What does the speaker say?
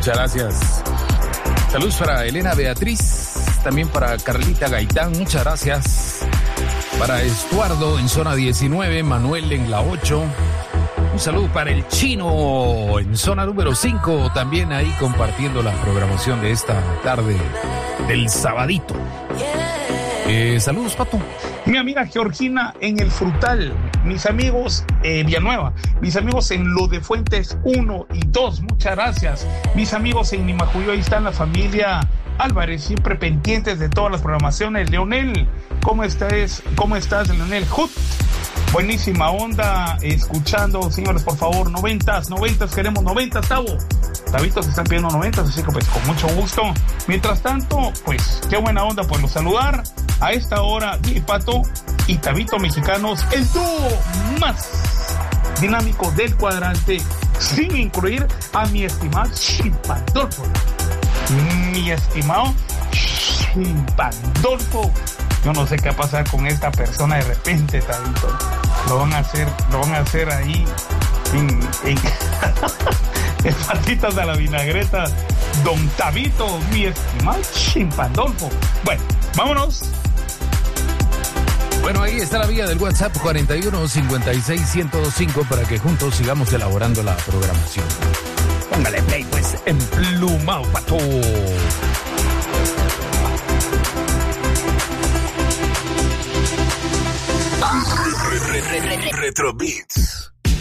Muchas gracias. Saludos para Elena Beatriz, también para Carlita Gaitán, muchas gracias. Para Estuardo en zona 19, Manuel en la 8. Un saludo para el Chino en zona número 5, también ahí compartiendo la programación de esta tarde del sabadito. Saludos, Pato. Mi amiga Georgina en el Frutal, mis amigos Villanueva, mis amigos en Lo de Fuentes 1 y 2, muchas gracias. Mis amigos en Nimajuyo, ahí están la familia Álvarez, siempre pendientes de todas las programaciones. Leonel, ¿cómo estás, Leonel? Hut, buenísima onda, escuchando, señores, por favor, 90, queremos 90, Tavo. Tavitos están pidiendo 90, así que pues con mucho gusto. Mientras tanto, pues qué buena onda por los saludar. A esta hora, Gui Pato y Tabito Mexicanos, el dúo más dinámico del cuadrante, sin incluir a mi estimado Chimpandolfo. Mi estimado Chimpandolfo. Yo no sé qué va a pasar con esta persona de repente, Tabito. Lo van a hacer ahí en patitas de la vinagreta. Don Tabito, mi estimado Chimpandolfo. Bueno, vámonos. Bueno, ahí está la vía del WhatsApp 41 56 1025 para que juntos sigamos elaborando la programación. Póngale play, pues, emplumado, Pato. Retro Beats.